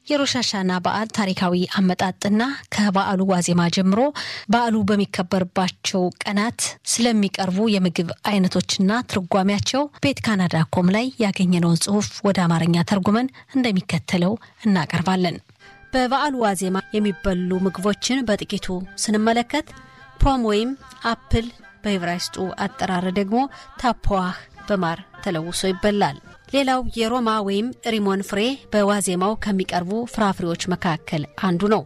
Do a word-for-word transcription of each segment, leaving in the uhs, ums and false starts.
የሮሽ ሀሻና በዓል ታሪካዊ አመጣጥና ከበዓሉ ዋዜማ ጀምሮ በዓሉ በሚከበርባቸው ቀናት ስለሚቀርቡ የምግብ አይነቶችና ትርጓሜያቸው ቤት ካናዳ ኮም ላይ ያገኘነውን ጽሑፍ ወደ አማርኛ ተርጉመን እንደሚከተለው እናቀርባለን። በበዓሉ ዋዜማ የሚበሉ ምግቦችን በጥቂቱ ስንመለከት ፖም ወይም አፕል በዕብራይስጡ አጠራር ደግሞ ታፖዋህ በማር ተለውሶ ይበላል። ሌላው የሮማ ወይም ሪሞን ፍሬ በዋዜማው ከሚቀርቡ ፍራፍሬዎች መካከል አንዱ ነው።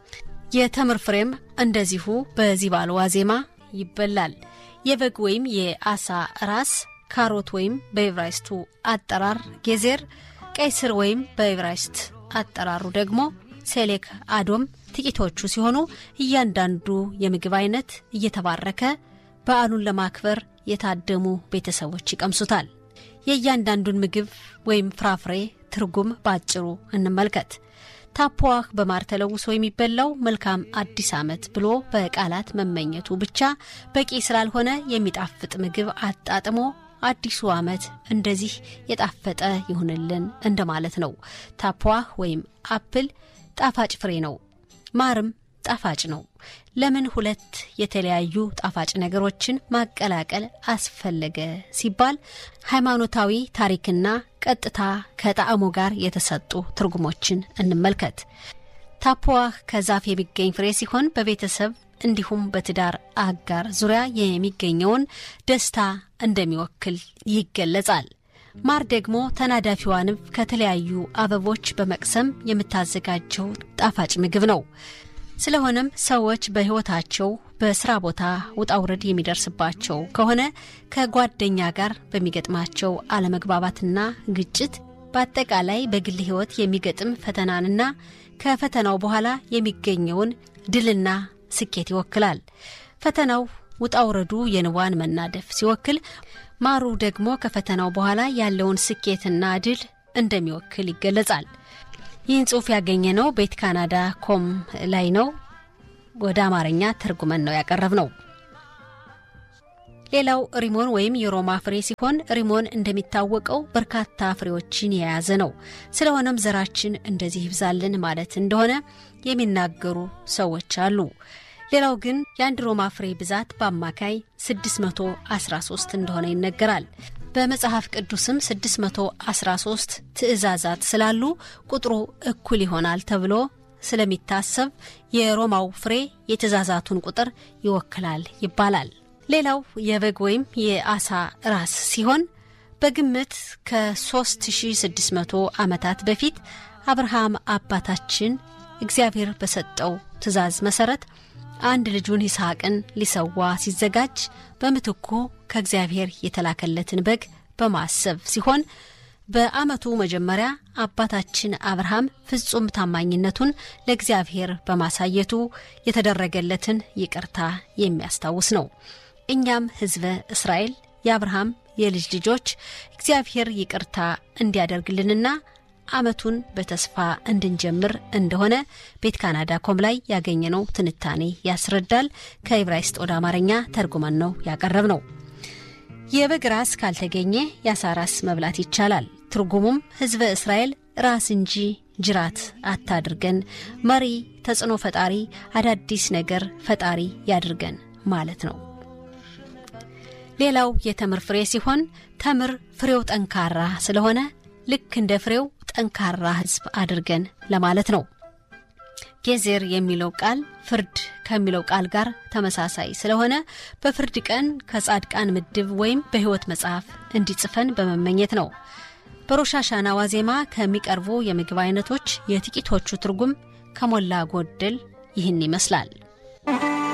የተምር ፍሬም እንደዚሁ በዚህ በዓል ዋዜማ ይበላል። የበግ ወይም የአሳ ራስ፣ ካሮት ወይም በዕብራይስጡ አጠራር ጌዜር፣ ቀይ ስር ወይም በዕብራይስጥ አጠራሩ ደግሞ ሴሌክ አዶም ጥቂቶቹ ሲሆኑ እያንዳንዱ የምግብ አይነት እየተባረከ በዓሉን ለማክበር የታደሙ ቤተሰቦች ይቀምሱታል። የእያንዳንዱን ምግብ ወይም ፍራፍሬ ትርጉም ባጭሩ እንመልከት። ታፖዋህ በማር ተለውሶ የሚበላው መልካም አዲስ ዓመት ብሎ በቃላት መመኘቱ ብቻ በቂ ስላልሆነ የሚጣፍጥ ምግብ አጣጥሞ አዲሱ ዓመት እንደዚህ የጣፈጠ ይሁንልን እንደማለት ነው። ታፖዋህ ወይም አፕል ጣፋጭ ፍሬ ነው። ማርም ጣፋጭ ነው። ለምን ሁለት የተለያዩ ጣፋጭ ነገሮችን ማቀላቀል አስፈለገ ሲባል ሃይማኖታዊ ታሪክና ቀጥታ ከጣዕሙ ጋር የተሰጡ ትርጉሞችን እንመልከት። ታፖዋህ ከዛፍ የሚገኝ ፍሬ ሲሆን በቤተሰብ እንዲሁም በትዳር አጋር ዙሪያ የሚገኘውን ደስታ እንደሚወክል ይገለጻል። ማር ደግሞ ተናዳፊዋ ንብ ከተለያዩ አበቦች በመቅሰም የምታዘጋጀው ጣፋጭ ምግብ ነው። ስለሆነም ሰዎች በህይወታቸው በስራ ቦታ ውጣውረድ የሚደርስባቸው ከሆነ ከጓደኛ ጋር በሚገጥማቸው አለመግባባትና ግጭት በአጠቃላይ በግል ህይወት የሚገጥም ፈተናንና ከፈተናው በኋላ የሚገኘውን ድልና ስኬት ይወክላል። ፈተናው ውጣውረዱ የንዋን መናደፍ ሲወክል፣ ማሩ ደግሞ ከፈተናው በኋላ ያለውን ስኬትና ድል እንደሚወክል ይገለጻል። ይህን ጽሑፍ ያገኘነው ቤት ካናዳ ኮም ላይ ነው። ወደ አማርኛ ተርጉመን ነው ያቀረብነው። ሌላው ሪሞን ወይም የሮማ ፍሬ ሲሆን ሪሞን እንደሚታወቀው በርካታ ፍሬዎችን የያዘ ነው። ስለሆነም ዘራችን እንደዚህ ይብዛልን ማለት እንደሆነ የሚናገሩ ሰዎች አሉ። ሌላው ግን የአንድ ሮማ ፍሬ ብዛት በአማካይ ስድስት መቶ አስራ ሶስት እንደሆነ ይነገራል። በመጽሐፍ ቅዱስም ስድስት መቶ አስራ ሶስት ትእዛዛት ስላሉ ቁጥሩ እኩል ይሆናል ተብሎ ስለሚታሰብ የሮማው ፍሬ የትእዛዛቱን ቁጥር ይወክላል ይባላል። ሌላው የበግ ወይም የአሳ ራስ ሲሆን በግምት ከ3600 ዓመታት በፊት አብርሃም አባታችን እግዚአብሔር በሰጠው ትእዛዝ መሰረት አንድ ልጁን ይስሐቅን ሊሰዋ ሲዘጋጅ በመትኩ ከእግዚአብሔር የተላከለትን በግ በማሰብ ሲሆን በአመቱ መጀመሪያ አባታችን አብርሃም ፍጹም ታማኝነቱን ለእግዚአብሔር በማሳየቱ የተደረገለትን ይቅርታ የሚያስታውስ ነው። እኛም ሕዝበ እስራኤል የአብርሃም የልጅ ልጆች እግዚአብሔር ይቅርታ እንዲያደርግልንና አመቱን በተስፋ እንድንጀምር እንደሆነ ቤት ካናዳ ኮም ላይ ያገኘነው ትንታኔ ያስረዳል። ከዕብራይስጥ ወደ አማርኛ ተርጉመን ነው ያቀረብነው። የበግ ራስ ካልተገኘ የአሳ ራስ መብላት ይቻላል። ትርጉሙም ሕዝበ እስራኤል ራስ እንጂ ጅራት አታድርገን፣ መሪ፣ ተጽዕኖ ፈጣሪ፣ አዳዲስ ነገር ፈጣሪ ያድርገን ማለት ነው። ሌላው የተምር ፍሬ ሲሆን ተምር ፍሬው ጠንካራ ስለሆነ ልክ እንደ ፍሬው ጠንካራ ሕዝብ አድርገን ለማለት ነው። ጌዜር የሚለው ቃል ፍርድ ከሚለው ቃል ጋር ተመሳሳይ ስለሆነ በፍርድ ቀን ከጻድቃን ምድብ ወይም በሕይወት መጽሐፍ እንዲጽፈን በመመኘት ነው። በሮሽ ሀሻና ዋዜማ ከሚቀርቡ የምግብ አይነቶች የጥቂቶቹ ትርጉም ከሞላ ጎደል ይህን ይመስላል።